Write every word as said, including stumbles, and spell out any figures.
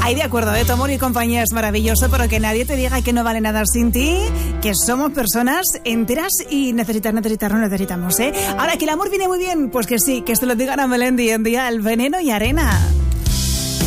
Ahí de acuerdo, ¿eh? Tu amor y compañía es maravilloso, pero que nadie te diga que no vale nada sin ti, que somos personas enteras y necesitar, necesitar, no necesitamos, ¿eh? Ahora, que el amor viene muy bien, pues que sí, que se lo digan a Melendi en día, el veneno y arena.